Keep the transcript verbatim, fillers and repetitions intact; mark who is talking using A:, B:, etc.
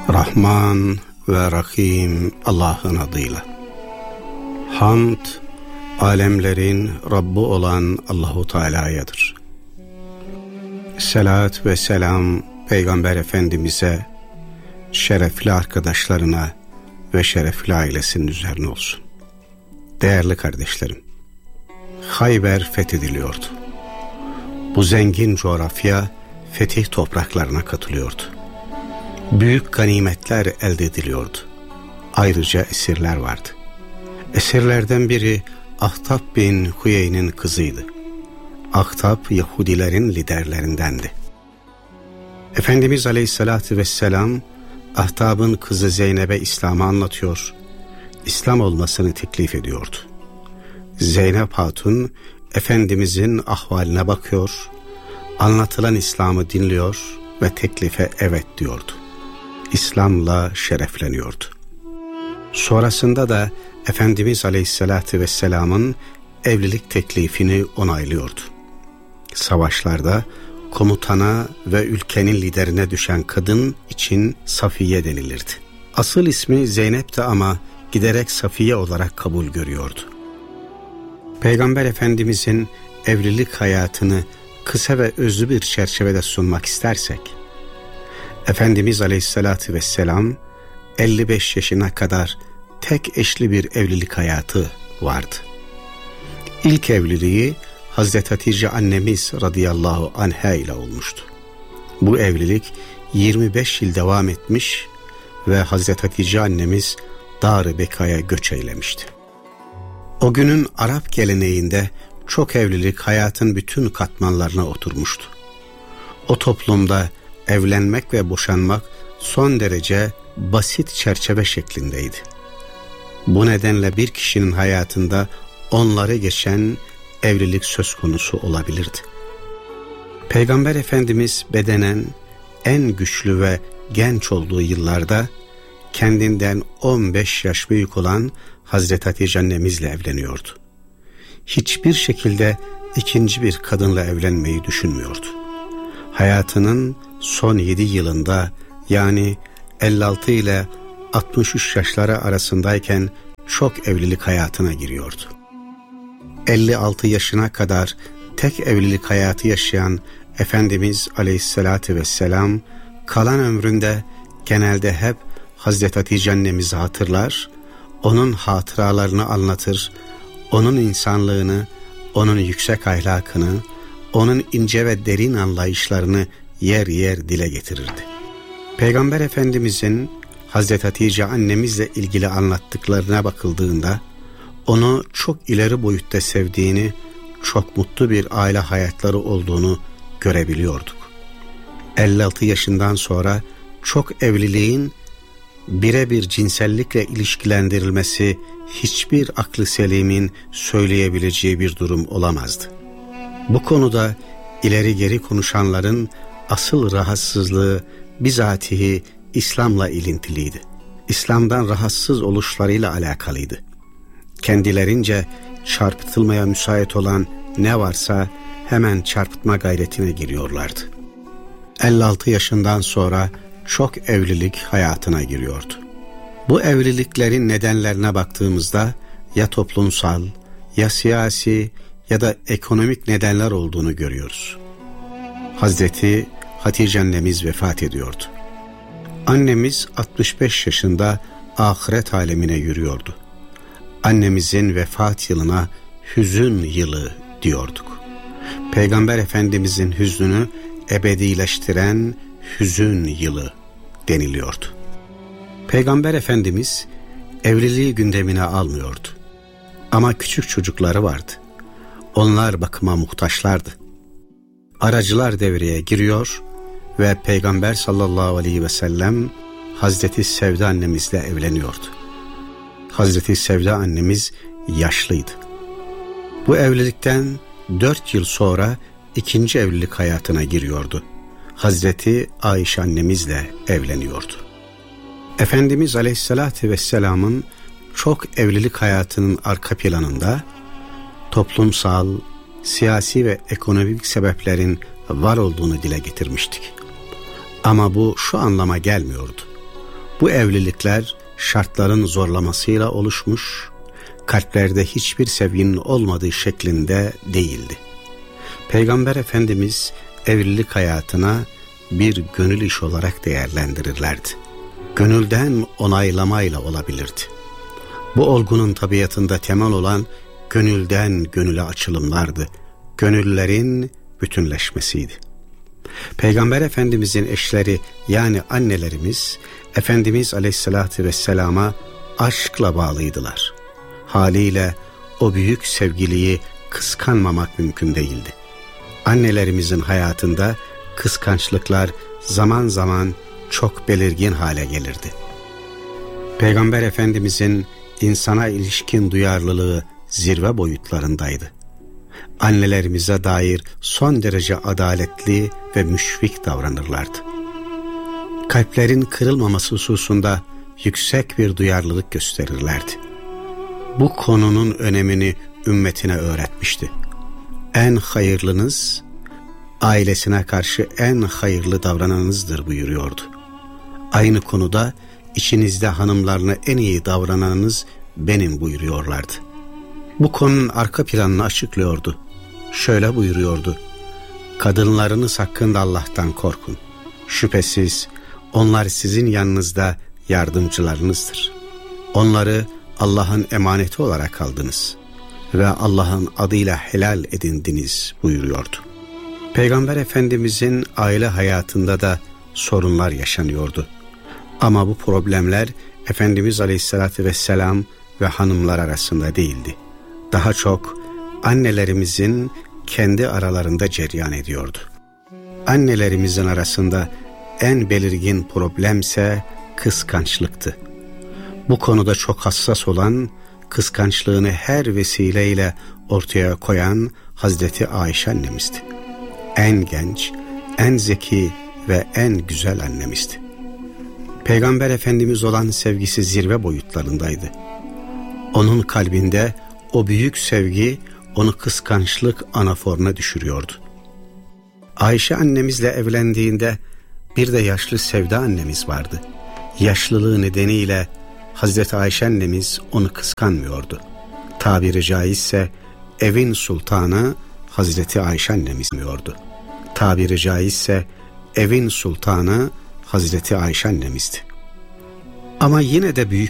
A: Rahman ve Rahim Allah'ın adıyla. Hamd, alemlerin Rabbi olan Allahu Teala'yadır. Selat ve selam Peygamber Efendimiz'e, şerefli arkadaşlarına ve şerefli ailesinin üzerine olsun. Değerli kardeşlerim, Hayber fethediliyordu. Bu zengin coğrafya fetih topraklarına katılıyordu. Büyük ganimetler elde ediliyordu. Ayrıca esirler vardı. Esirlerden biri Ahtab bin Huyeyn'in kızıydı. Ahtab Yahudilerin liderlerindendi. Efendimiz Aleyhisselatü Vesselam Ahtab'ın kızı Zeynep'e İslam'ı anlatıyor, İslam olmasını teklif ediyordu. Zeynep Hatun Efendimizin ahvaline bakıyor, anlatılan İslam'ı dinliyor ve teklife evet diyordu. İslam'la şerefleniyordu. Sonrasında da Efendimiz Aleyhisselatü Vesselam'ın evlilik teklifini onaylıyordu. Savaşlarda komutana ve ülkenin liderine düşen kadın için Safiye denilirdi. Asıl ismi Zeynep'ti ama giderek Safiye olarak kabul görüyordu. Peygamber Efendimizin evlilik hayatını kısa ve özlü bir çerçevede sunmak istersek, Efendimiz Aleyhisselatü Vesselam elli beş yaşına kadar tek eşli bir evlilik hayatı vardı. İlk evliliği Hazreti Hatice annemiz radıyallahu anha ile olmuştu. Bu evlilik yirmi beş yıl devam etmiş ve Hazreti Hatice annemiz Dar-ı Beka'ya göç eylemişti. O günün Arap geleneğinde çok evlilik hayatın bütün katmanlarına oturmuştu. O toplumda evlenmek ve boşanmak son derece basit çerçeve şeklindeydi. Bu nedenle bir kişinin hayatında onları geçen evlilik söz konusu olabilirdi. Peygamber Efendimiz bedenen en güçlü ve genç olduğu yıllarda kendinden on beş yaş büyük olan Hazreti Hatice annemizle evleniyordu. Hiçbir şekilde ikinci bir kadınla evlenmeyi düşünmüyordu. Hayatının son yedi yılında, yani elli altı ile altmış üç yaşları arasındayken çok evlilik hayatına giriyordu. elli altı yaşına kadar tek evlilik hayatı yaşayan Efendimiz Aleyhisselatü Vesselam kalan ömründe genelde hep Hazreti Hatice annemizi hatırlar, onun hatıralarını anlatır, onun insanlığını, onun yüksek ahlakını, onun ince ve derin anlayışlarını yer yer dile getirirdi. Peygamber Efendimizin Hazreti Hatice annemizle ilgili anlattıklarına bakıldığında onu çok ileri boyutta sevdiğini, çok mutlu bir aile hayatları olduğunu görebiliyorduk. elli altı yaşından sonra çok evliliğin birebir cinsellikle ilişkilendirilmesi hiçbir aklı selimin söyleyebileceği bir durum olamazdı. Bu konuda ileri geri konuşanların asıl rahatsızlığı bizatihi İslam'la ilintiliydi. İslam'dan rahatsız oluşlarıyla alakalıydı. Kendilerince çarpıtılmaya müsait olan ne varsa hemen çarpıtma gayretine giriyorlardı. elli altı yaşından sonra çok evlilik hayatına giriyordu. Bu evliliklerin nedenlerine baktığımızda ya toplumsal, ya siyasi ya da ekonomik nedenler olduğunu görüyoruz. Hazreti Hatice annemiz vefat ediyordu. Annemiz altmış beş yaşında ahiret alemine yürüyordu. Annemizin vefat yılına hüzün yılı diyorduk. Peygamber Efendimizin hüznünü ebedileştiren hüzün yılı deniliyordu. Peygamber Efendimiz evliliği gündemine almıyordu. Ama küçük çocukları vardı. Onlar bakıma muhtaçlardı. Aracılar devreye giriyor ve Peygamber sallallahu aleyhi ve sellem Hazreti Sevda annemizle evleniyordu. Hazreti Sevda annemiz yaşlıydı. Bu evlilikten dört yıl sonra ikinci evlilik hayatına giriyordu. Hazreti Ayşe annemizle evleniyordu. Efendimiz Aleyhisselatü Vesselam'ın çok evlilik hayatının arka planında toplumsal, siyasi ve ekonomik sebeplerin var olduğunu dile getirmiştik. Ama bu şu anlama gelmiyordu. Bu evlilikler şartların zorlamasıyla oluşmuş, kalplerde hiçbir sevginin olmadığı şeklinde değildi. Peygamber Efendimiz evlilik hayatına bir gönül işi olarak değerlendirirlerdi. Gönülden onaylamayla olabilirdi. Bu olgunun tabiatında temel olan gönülden gönüle açılımlardı. Gönüllerin bütünleşmesiydi. Peygamber Efendimizin eşleri yani annelerimiz Efendimiz Aleyhisselatü Vesselam'a aşkla bağlıydılar. Haliyle o büyük sevgiliyi kıskanmamak mümkün değildi. Annelerimizin hayatında kıskançlıklar zaman zaman çok belirgin hale gelirdi. Peygamber Efendimizin insana ilişkin duyarlılığı zirve boyutlarındaydı. Annelerimize dair son derece adaletli ve müşfik davranırlardı. Kalplerin kırılmaması hususunda yüksek bir duyarlılık gösterirlerdi. Bu konunun önemini ümmetine öğretmişti. En hayırlınız, ailesine karşı en hayırlı davrananınızdır buyuruyordu. Aynı konuda içinizde hanımlarına en iyi davrananınız benim buyuruyorlardı. Bu konunun arka planını açıklıyordu. Şöyle buyuruyordu: kadınlarınız hakkında Allah'tan korkun. Şüphesiz onlar sizin yanınızda yardımcılarınızdır. Onları Allah'ın emaneti olarak aldınız ve Allah'ın adıyla helal edindiniz buyuruyordu. Peygamber Efendimizin aile hayatında da sorunlar yaşanıyordu. Ama bu problemler Efendimiz Aleyhisselatü Vesselam ve hanımlar arasında değildi. Daha çok annelerimizin kendi aralarında cereyan ediyordu. Annelerimizin arasında en belirgin problemse kıskançlıktı. Bu konuda çok hassas olan, kıskançlığını her vesileyle ortaya koyan Hazreti Ayşe annemizdi. En genç, en zeki ve en güzel annemizdi. Peygamber Efendimiz olan sevgisi zirve boyutlarındaydı. Onun kalbinde o büyük sevgi onu kıskançlık anaforuna düşürüyordu. Ayşe annemizle evlendiğinde bir de yaşlı Sevda annemiz vardı. Yaşlılığı nedeniyle Hazreti Ayşe annemiz onu kıskanmıyordu. Tabiri caizse evin sultanı Hazreti Ayşe annemiz diyordu. Tabiri caizse evin sultanı Hazreti Ayşe annemizdi. Ama yine de büyük